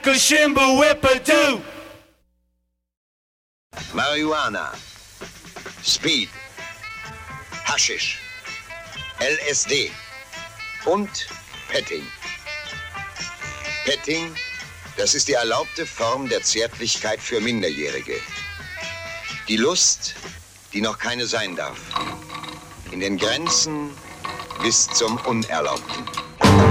Shaka Shimba Whippadoo. Marihuana, Speed, Haschisch, LSD und Petting. Petting, das ist die erlaubte Form der Zärtlichkeit für Minderjährige. Die Lust, die noch keine sein darf. In den Grenzen bis zum Unerlaubten.